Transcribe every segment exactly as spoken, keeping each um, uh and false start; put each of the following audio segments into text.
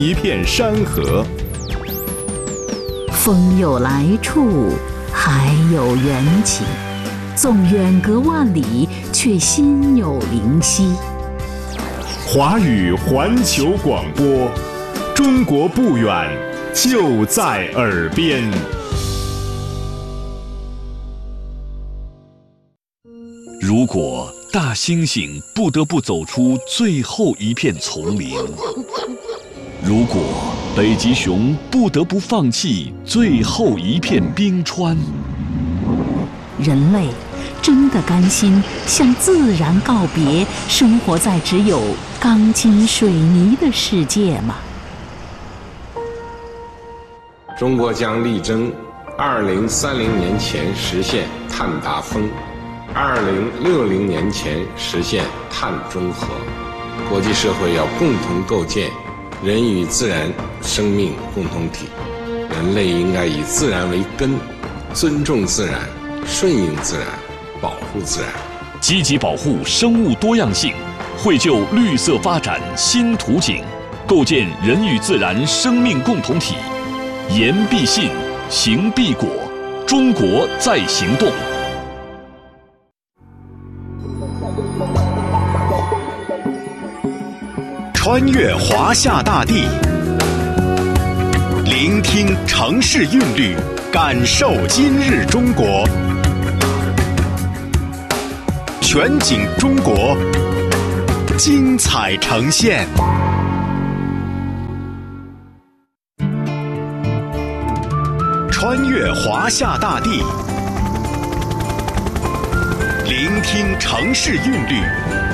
一片山河。 风有来处，海有缘起，纵远隔万里，却心有灵犀。 华语环球广播，中国不远，就在耳边。 如果大猩猩不得不走出最后一片丛林，如果北极熊不得不放弃最后一片冰川， 人类真的甘心向自然告别，生活在只有钢筋水泥的世界吗？ 中国将力争二零三零年前实现碳达峰，二零六零年前实现碳中和。国际社会要共同构建人与自然生命共同体，人类应该以自然为根，尊重自然，顺应自然，保护自然， 积极保护生物多样性，绘就绿色发展新图景，构建人与自然生命共同体。言必信，行必果，中国在行动。 穿越华夏大地，聆听城市韵律，感受今日中国。全景中国，精彩呈现。穿越华夏大地，聆听城市韵律，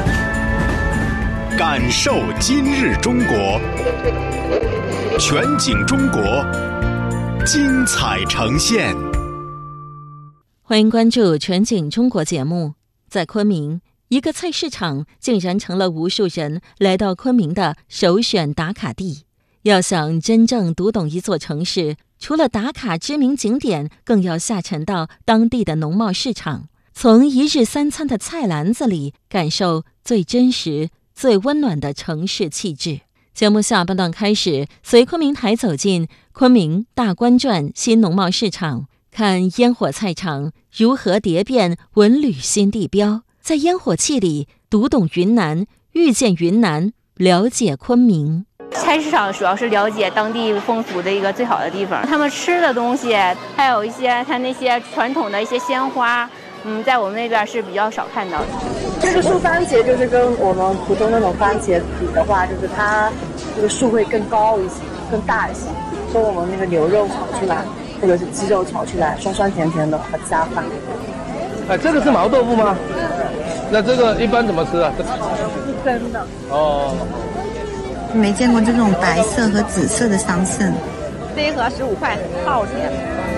感受今日中国。全景中国，精彩呈现。 欢迎关注全景中国节目。在昆明，一个菜市场竟然成了无数人来到昆明的首选打卡地。要想真正读懂一座城市，除了打卡知名景点，更要下沉到当地的农贸市场，从一日三餐的菜篮子里感受最真实、最温暖的城市气质。节目下半段开始，随昆明台走进昆明大观转新农贸市场，看烟火菜场如何蝶变文旅新地标，在烟火气里读懂云南，遇见云南，了解昆明。 菜市场主要是了解当地风俗的一个最好的地方，他们吃的东西，还有一些他那些传统的一些鲜花，嗯，在我们那边是比较少看到的。 这个树番茄就是跟我们普通那种番茄比的话，就是它这个树会更高一些，更大一些，跟我们那个牛肉炒出来或者是鸡肉炒出来，酸酸甜甜的，很下饭。 哎，这个是毛豆腐吗？那这个一般怎么吃啊？ 是蒸的。 哦。 没见过这种白色和紫色的桑葚， 这一盒十五块，好甜。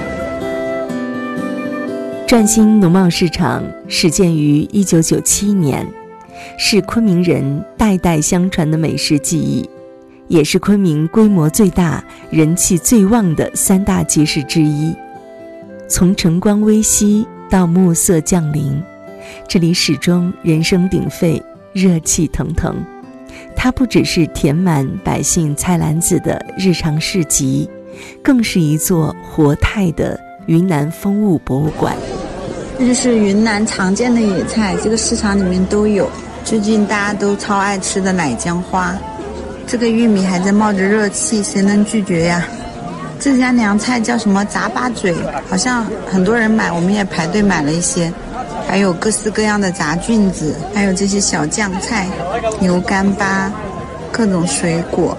转新农贸市场始建于一九九七年，是昆明人代代相传的美食记忆，也是昆明规模最大、人气最旺的三大集市之一。从晨光微曦到暮色降临，这里始终人声鼎沸，热气腾腾。它不只是填满百姓菜篮子的日常市集，更是一座活态的云南风物博物馆。 这就是云南常见的野菜，这个市场里面都有。最近大家都超爱吃的奶姜花，这个玉米还在冒着热气，谁能拒绝呀？这家凉菜叫什么杂八嘴，好像很多人买，我们也排队买了一些。还有各式各样的炸菌子，还有这些小酱菜、牛干巴，各种水果。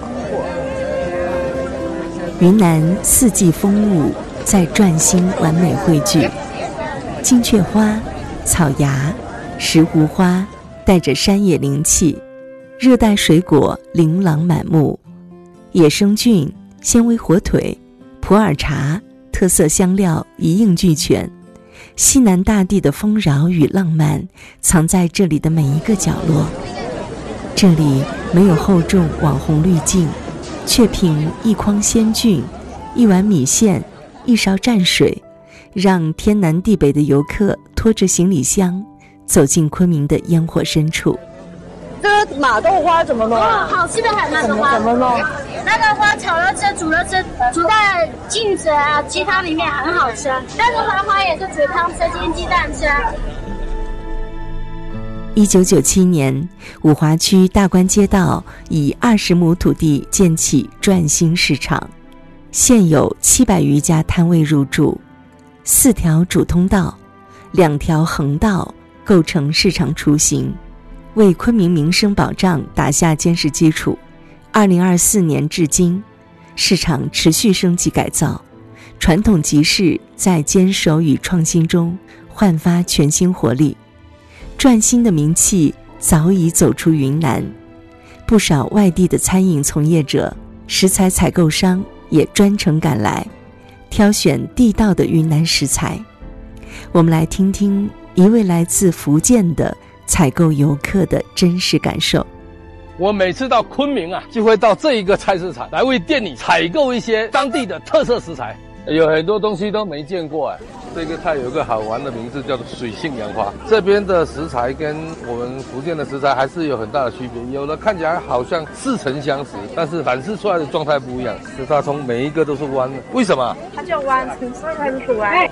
云南四季风物在转新完美汇聚，金雀花、草芽、石斛花带着山野灵气，热带水果琳琅满目，野生菌、纤维火腿、普洱茶、特色香料一应俱全。西南大地的丰饶与浪漫藏在这里的每一个角落。这里没有厚重网红滤镜，却凭一筐鲜菌、一碗米线、一勺蘸水，让天南地北的游客拖着行李箱走进昆明的烟火深处。 这个马豆花怎么弄？ 哦，好吃的很那个花。 怎么弄？ 那个花炒了吃，煮了吃，煮在镜子啊、鸡汤里面很好吃。那个花花也是煮汤吃，煎鸡蛋吃。 一九九七年，五华区大关街道以二十亩土地建起转心市场，现有七百余家摊位入驻，四条主通道，两条横道构成市场雏形，为昆明民生保障打下坚实基础。二零二四年至今，市场持续升级改造，传统集市在坚守与创新中焕发全新活力。转心的名气早已走出云南，不少外地的餐饮从业者、食材采购商也专程赶来，挑选地道的云南食材。我们来听听一位来自福建的采购游客的真实感受。 我每次到昆明啊，就会到这一个菜市场来为店里采购一些当地的特色食材，有很多东西都没见过哎。这个菜有一个好玩的名字，叫做水性杨花。这边的食材跟我们福建的食材还是有很大的区别，有的看起来好像似曾相识，但是展示出来的状态不一样。就是它从每一个都是弯的，为什么？ 它叫弯，所以它是可弯。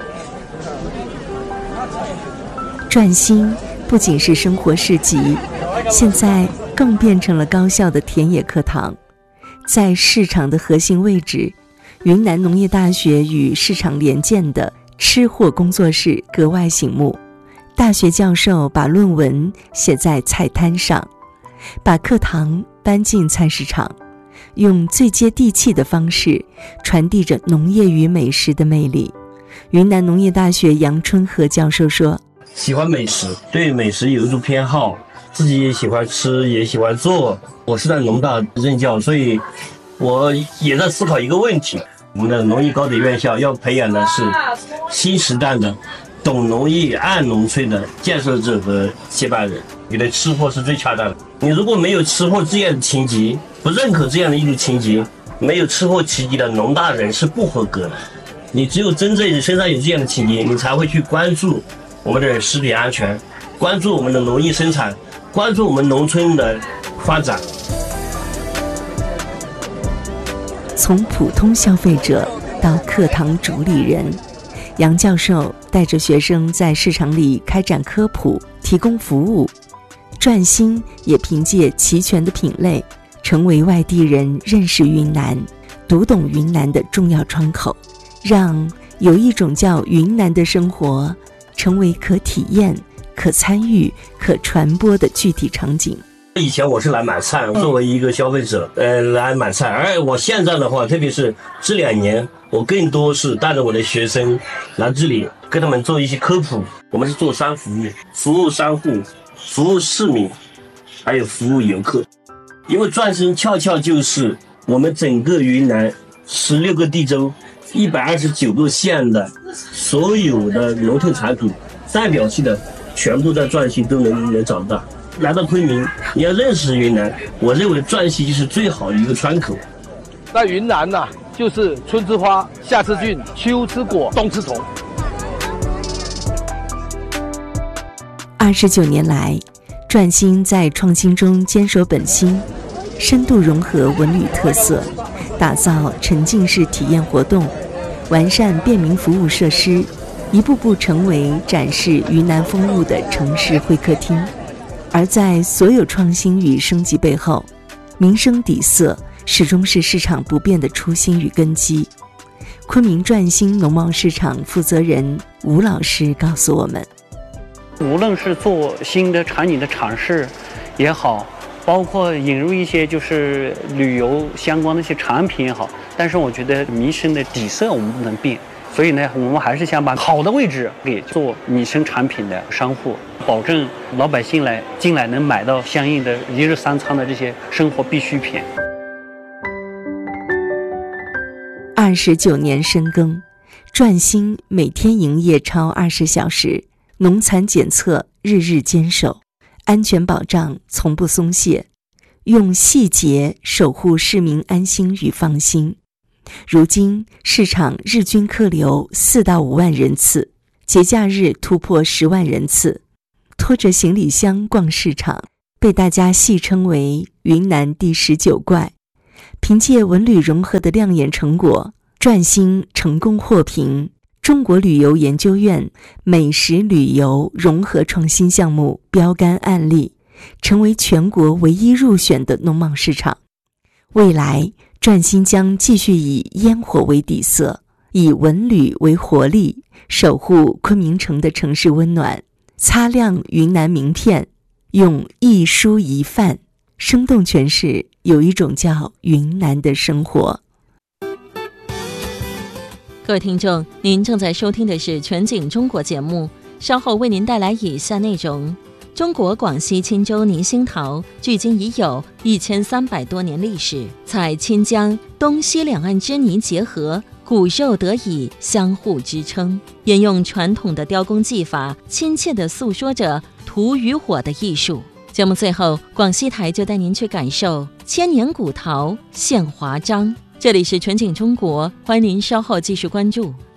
转心不仅是生活市集，现在更变成了高校的田野课堂。在市场的核心位置，云南农业大学与市场联建的吃货工作室格外醒目。大学教授把论文写在菜摊上，把课堂搬进菜市场，用最接地气的方式传递着农业与美食的魅力。云南农业大学杨春和教授说， 喜欢美食，对美食有一种偏好，自己也喜欢吃，也喜欢做。我是在农大任教，所以我也在思考一个问题，我们的农艺高等院校要培养的是新时代的懂农业、爱农村的建设者和接班人。你的吃货是最恰当的。你如果没有吃货这样的情节，不认可这样的一种情节，没有吃货情节的农大人是不合格的。你只有真正身上有这样的情节，你才会去关注我们的食品安全，关注我们的农业生产，关注我们农村的发展。 从普通消费者到课堂主理人，杨教授带着学生在市场里开展科普，提供服务。转心也凭借齐全的品类，成为外地人认识云南、读懂云南的重要窗口，让有一种叫云南的生活成为可体验、可参与、可传播的具体场景。 以前我是来买菜，作为一个消费者，呃，来买菜。而我现在的话，特别是这两年，我更多是带着我的学生来这里，跟他们做一些科普。我们是做三服务：服务商户、服务市民，还有服务游客。因为转心恰恰就是我们整个云南十六个地州、一百二十九个县的所有的农特产品代表性的，全部在转心都能能找到。来到昆明，你要认识云南，我认为转心就是最好的一个窗口。 在云南呐、啊，就是春之花，夏之菌，秋之果，冬之虫。 二十九年来，转心在创新中坚守本心，深度融合文旅特色，打造沉浸式体验活动，完善便民服务设施，一步步成为展示云南风物的城市会客厅。而在所有创新与升级背后，民生底色始终是市场不变的初心与根基。昆明转心农贸市场负责人吴老师告诉我们， 无论是做新的产品的尝试也好，包括引入一些就是旅游相关的一些产品也好，但是我觉得民生的底色我们不能变，所以呢，我们还是想把好的位置给做民生产品的商户，保证老百姓来进来能买到相应的一日三餐的这些生活必需品。 二十九年深耕，转心每天营业超二十小时，农残检测日日坚守，安全保障从不松懈，用细节守护市民安心与放心。如今市场日均客流四到五万人次，节假日突破十万人次。拖着行李箱逛市场， 被大家戏称为云南第十九怪。凭借文旅融合的亮眼成果，转星成功获评中国旅游研究院美食旅游融合创新项目标杆案例，成为全国唯一入选的农贸市场。未来，转星将继续以烟火为底色，以文旅为活力，守护昆明城的城市温暖，擦亮云南名片，用一蔬一饭生动诠释有一种叫云南的生活。 各位听众，您正在收听的是全景中国节目，稍后为您带来以下内容。中国广西钦州泥兴陶距今已有一千三百多年历史，采钦江东西两岸之泥结合，骨肉得以相互支撑，沿用传统的雕工技法，亲切地诉说着土与火的艺术。节目最后，广西台就带您去感受千年古陶现华章。这里是全景中国，欢迎您稍后继续关注。